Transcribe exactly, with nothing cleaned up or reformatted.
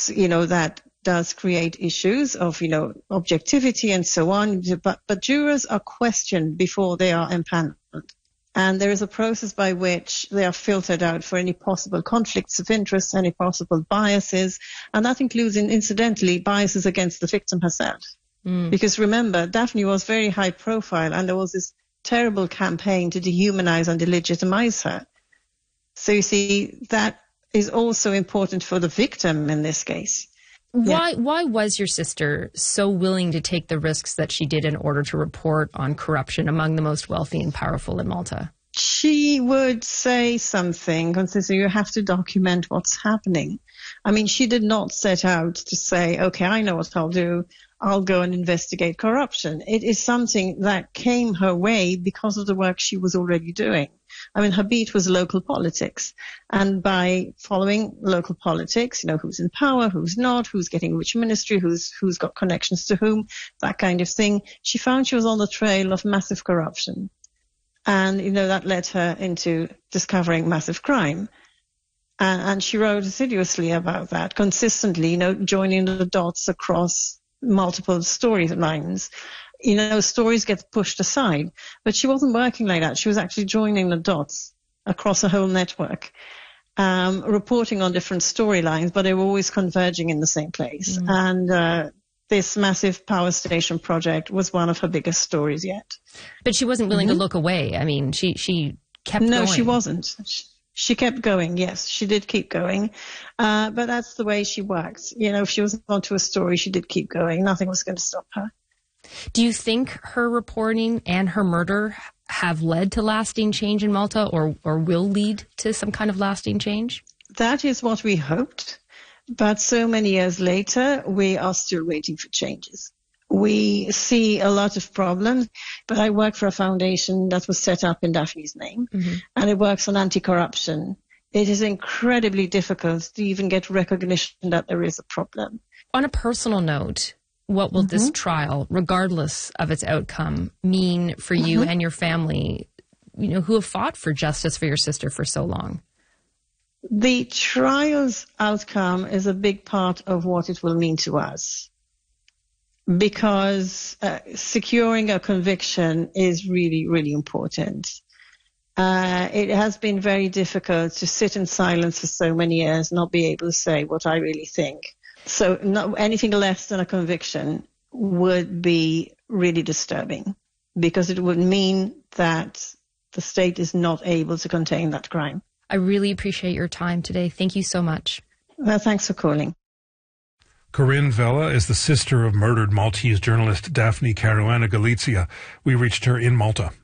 course, you know, that does create issues of, you know, objectivity and so on. But, but jurors are questioned before they are empaneled. And there is a process by which they are filtered out for any possible conflicts of interest, any possible biases. And that includes, in, incidentally, biases against the victim herself. Mm. Because remember, Daphne was very high profile and there was this terrible campaign to dehumanize and delegitimize her. So you see, that is also important for the victim in this case. Why yeah. why was your sister so willing to take the risks that she did in order to report on corruption among the most wealthy and powerful in Malta? She would say something, considering you have to document what's happening. I mean, she did not set out to say, okay, I know what I'll do. I'll go and investigate corruption. It is something that came her way because of the work she was already doing. I mean, her beat was local politics. And by following local politics, you know, who's in power, who's not, who's getting which ministry, who's, who's got connections to whom, that kind of thing, she found she was on the trail of massive corruption. And, you know, that led her into discovering massive crime. And, and she wrote assiduously about that, consistently, you know, joining the dots across multiple storylines. You know, stories get pushed aside, but she wasn't working like that. She was actually joining the dots across a whole network, um, reporting on different storylines, but they were always converging in the same place. Mm. And uh, this massive power station project was one of her biggest stories yet. But she wasn't willing mm-hmm. to look away. I mean, she, she kept no, going. No, she wasn't. She, She kept going, yes, she did keep going. Uh, but that's the way she worked. You know, if she was onto a story, she did keep going. Nothing was going to stop her. Do you think her reporting and her murder have led to lasting change in Malta or, or will lead to some kind of lasting change? That is what we hoped. But so many years later, we are still waiting for changes. We see a lot of problems, but I work for a foundation that was set up in Daphne's name, mm-hmm. and it works on anti-corruption. It is incredibly difficult to even get recognition that there is a problem. On a personal note, what will mm-hmm. this trial, regardless of its outcome, mean for you mm-hmm. and your family, you know, who have fought for justice for your sister for so long? The trial's outcome is a big part of what it will mean to us. Because uh, securing a conviction is really, really important. Uh, it has been very difficult to sit in silence for so many years, not be able to say what I really think. So not, anything less than a conviction would be really disturbing because it would mean that the state is not able to contain that crime. I really appreciate your time today. Thank you so much. Well, thanks for calling. Corinne Vella is the sister of murdered Maltese journalist Daphne Caruana Galizia. We reached her in Malta.